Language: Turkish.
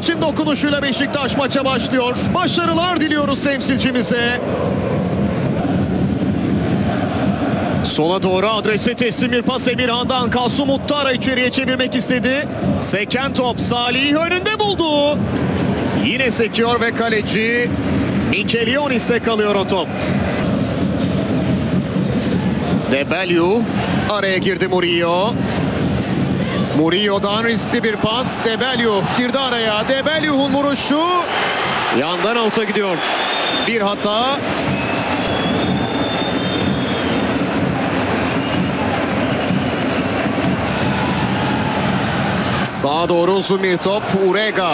için dokunuşuyla Beşiktaş maça başlıyor. Başarılar diliyoruz temsilcimize. Sola doğru adrese teslim bir pas Emirhan'dan. Kasım Muttara içeriye çevirmek istedi. Seken top Salih önünde buldu. Yine sekiyor ve kaleci Mikelionis'te kalıyor o top. De Bellew araya girdi Murillo. Murillo'dan riskli bir pas. De Bellew girdi araya. De Bellew'un vuruşu yandan out'a gidiyor. Bir hata. Sağa doğru uzun bir top. Urega.